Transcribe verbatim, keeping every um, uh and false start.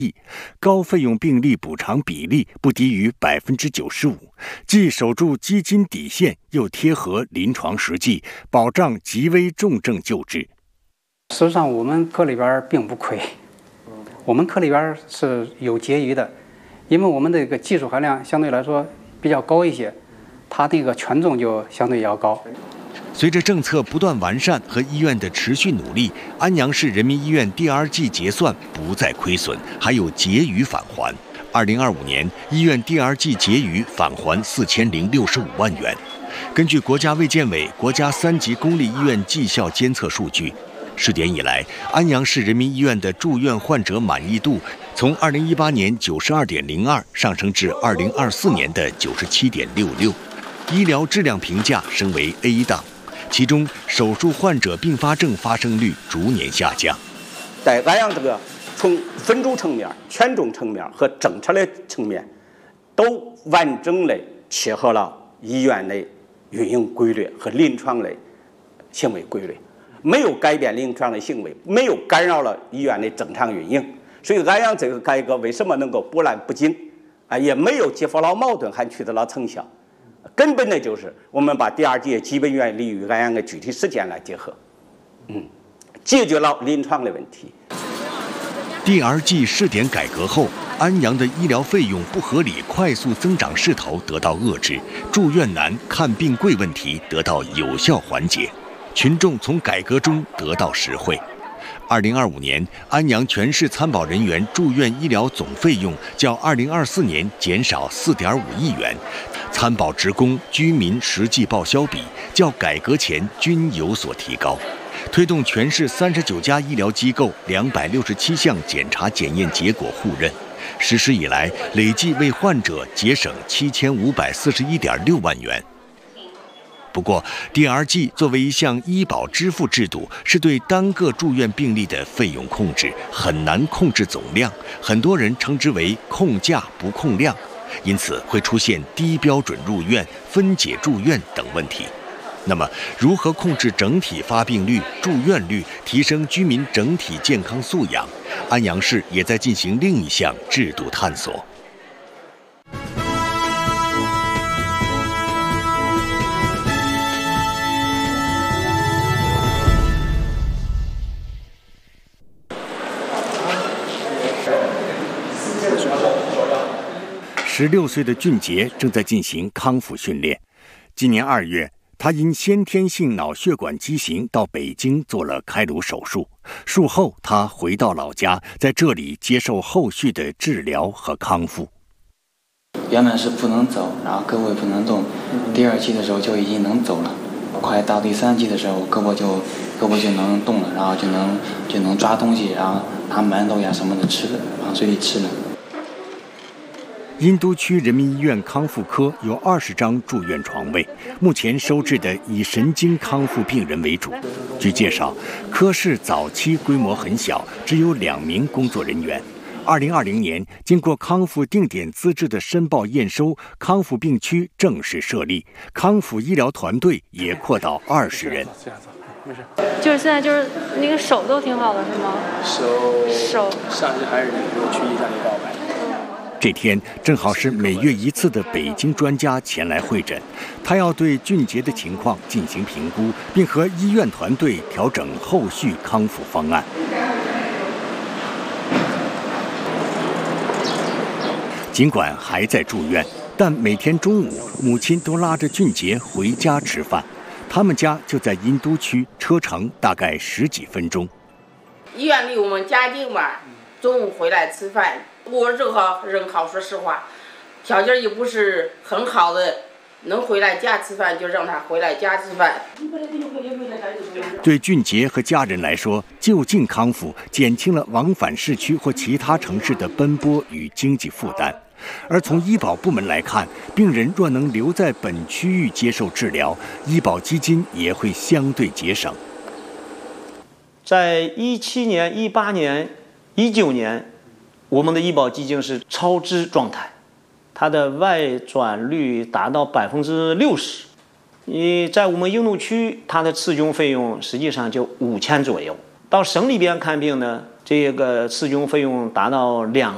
高费用病例补偿比例不低于百分之九十五，既守住基金底线，又贴合临床实际，保障极危重症救治。 实际上，我们科里边并不亏，我们科里边是有结余的，因为我们这个技术含量相对来说比较高一些，它那个权重就相对要高。 随着政策不断完善和医院的持续努力，安阳市人民医院第二季结算不再亏损，还有结余返还。二零二五年，医院第二季结余返还四千零六十五万元。根据国家卫健委国家三级公立医院绩效监测数据，试点以来，安阳市人民医院的住院患者满意度从二零一八年九十二点零二上升至二零二四年的九十七点六六，医疗质量评价升为 A 档。其中，手术患者并发症发生率逐年下降。 在安阳这个从分组层面、权重层面和政策的层面，都完整的切合了医院的运营规律和临床的行为规律，没有改变临床的行为，没有干扰了医院的正常运营。所以，安阳这个改革为什么能够波澜不惊啊，也没有激发了矛盾，还取得了成效。根本的就是我们把第二届基本原理与安阳的具体实践来结合，嗯，解决了临床的问题。 第二季试点改革后，安阳的医疗费用不合理快速增长势头得到遏制，住院难、看病贵问题得到有效缓解，群众从改革中得到实惠。二零二五年，安阳全市参保人员住院医疗总费用较二零二四年减少四点五亿元，参保职工、居民实际报销比较改革前均有所提高。推动全市三十九家医疗机构两百六十七项检查检验结果互认，实施以来累计为患者节省七千五百四十一点六万元。不过，第二季作为一项医保支付制度，是对单个住院病例的费用控制，很难控制总量，很多人称之为控价不控量，因此会出现低标准入院、分解住院等问题。那么，如何控制整体发病率、住院率，提升居民整体健康素养？安阳市也在进行另一项制度探索。十六岁的俊杰正在进行康复训练。今年二月，他因先天性脑血管畸形到北京做了开颅手术，术后他回到老家，在这里接受后续的治疗和康复。 原本是不能走，然后胳膊不能动，第二期的时候就已经能走了，快到第三期的时候，胳膊就胳膊就能动了，然后就能就能抓东西，然后拿馒头呀什么的吃的，往嘴里吃了。 殷都区人民医院康复科有二十张住院床位，目前收治的以神经康复病人为主。据介绍，科室早期规模很小，只有两名工作人员。二零二零年，经过康复定点资质的申报验收，康复病区正式设立，康复医疗团队也扩到二十人。 就是现在就是那个手都挺好的，是吗？ 手手上肢还是有区域上的告白。 这天正好是每月一次的北京专家前来会诊，他要对俊杰的情况进行评估，并和医院团队调整后续康复方案。尽管还在住院，但每天中午母亲都拉着俊杰回家吃饭，他们家就在殷都区，车程大概十几分钟。 医院离我们家近嘛，中午回来吃饭。我这个人好，说实话，条件也不是很好的，能回来家吃饭就让他回来家吃饭。 对俊杰和家人来说，就近康复减轻了往返市区或其他城市的奔波与经济负担。而从医保部门来看，病人若能留在本区域接受治疗，医保基金也会相对节省。 在一七年、一八年、一九年。我们的医保基金是超支状态，它的外转率达到百分之六十。你在我们殷都区，它的次均费用实际上就五千左右。到省里边看病呢，这个次均费用达到两